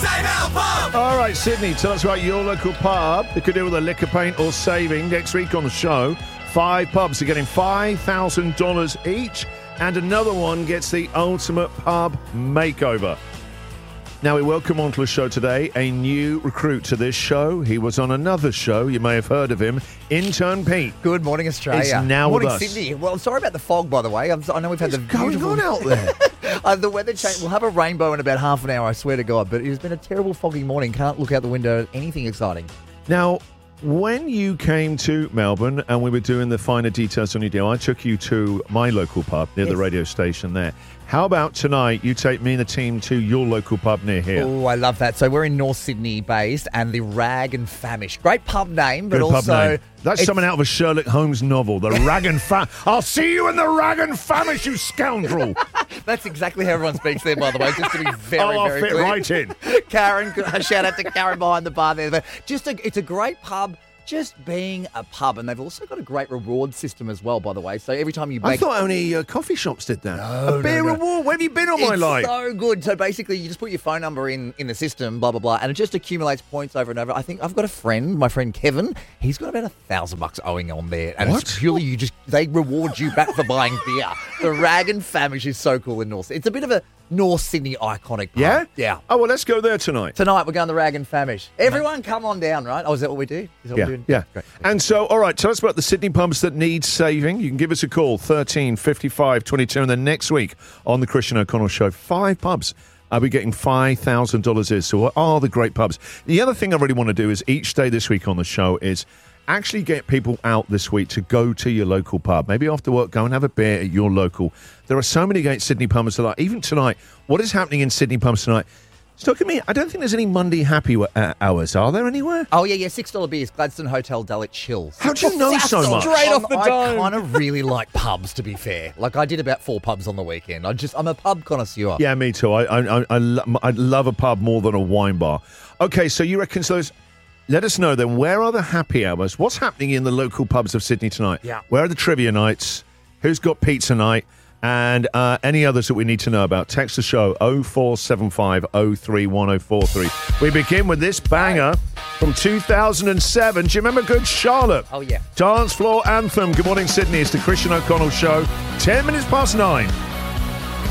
Save Our Pub! All right, Sydney, tell us about your local pub. It could do with a liquor paint or saving. Next week on the show, 5 pubs are getting $5,000 each, and another one gets the ultimate pub makeover. Now, we welcome onto the show today a new recruit to this show. He was on another show. You may have heard of him. Intern Pete. Good morning, Australia. Is now morning, with us. Sydney. Well, I'm sorry about the fog, by the way. I know we've had the What's going beautiful... on out there? The weather change. We'll have a rainbow in about half an hour, I swear to God. But it has been a terrible foggy morning. Can't look out the window at anything exciting. Now, when you came to Melbourne and we were doing the finer details on your deal, I took you to my local pub near the radio station there. How about tonight you take me and the team to your local pub near here? Oh, I love that. So we're in North Sydney based, and the Rag and Famish. Great pub name, but Good also... pub name. That's something out of a Sherlock Holmes novel, the Rag and I'll see you in the Rag and Famish, you scoundrel. That's exactly how everyone speaks there, by the way, just to be very, I'll very fit clear. right in. Karen, shout out to Karen behind the bar there. But it's a great pub, just being a pub. And they've also got a great reward system as well, by the way. So every time you I make... thought only coffee shops did that. No, a beer no. reward? Where have you been all my It's life? so good. So basically, you just put your phone number in the system, blah, blah, blah, and it just accumulates points over and over. I think I've got a friend, my friend Kevin, he's got about $1,000 owing on there. And What? it's purely they reward you back for buying beer. The Rag and Famish is so cool in North Sydney. It's a bit of a North Sydney iconic pub. Yeah? Yeah. Oh, well, let's go there tonight. Tonight, we're going to Rag and Famish. Everyone come on down, right? Oh, is that what we do? Is that what we're doing? Yeah. Great. And so, all right, tell us about the Sydney pubs that need saving. You can give us a call, 13 55 22, and then next week on the Christian O'Connell Show, 5 pubs. I'll be getting $5,000 is. So what are the great pubs? The other thing I really want to do is each day this week on the show is actually get people out this week to go to your local pub. Maybe after work, go and have a beer at your local. There are so many great Sydney pubs that even tonight, what is happening in Sydney pubs tonight? Look at me. I don't think there's any Monday happy hours. Are there anywhere? Oh, yeah, $6 beers, Gladstone Hotel, Dulwich Chills. How do you know so much? Straight off the I dome. kind of really like pubs, to be fair. Like, I did about 4 pubs on the weekend. I'm a pub connoisseur. Yeah, me too. I love a pub more than a wine bar. Okay, so you reckon so? Let us know then, where are the happy hours? What's happening in the local pubs of Sydney tonight? Yeah. Where are the trivia nights? Who's got pizza night? And any others that we need to know about. Text the show 0475 031043. We begin with this banger from 2007. Do you remember Good Charlotte? Oh, yeah. Dance Floor Anthem. Good morning, Sydney. It's the Christian O'Connell Show. 10 minutes past 9.